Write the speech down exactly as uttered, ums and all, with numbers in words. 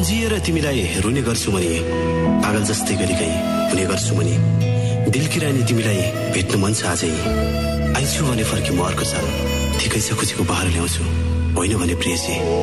सम्झिएर तिमीलाई रुने गर्छु मनी, पागल जस्तै कहिलेकाहीँ हुने गर्छु मनी। दिलकी रानी तिमीलाई भेट्नु मन छ आजै, आइछु भने फर्के म अर्को साल ठिकै छ खुसीको बहार ल्याउँछु, होइन भने प्रियसी।